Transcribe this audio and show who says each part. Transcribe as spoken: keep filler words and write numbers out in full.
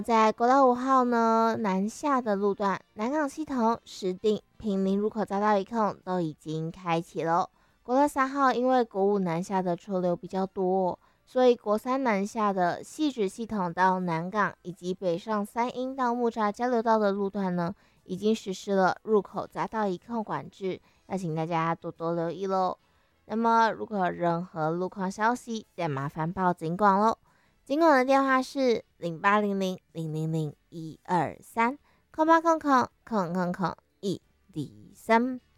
Speaker 1: 在国道五号呢南下的路段，南港系统、石碇、平林入口匝道一控都已经开启了。国道三号因为国五南下的车流比较多，所以国三南下的汐止系统到南港以及北上三鹰到木栅交流道的路段呢，已经实施了入口匝道一控管制，要请大家多多留意喽。那么如果有任何路况消息，再麻烦报警广喽。警广的电话是零八零零零零零一二三，空八空空空空空一二三。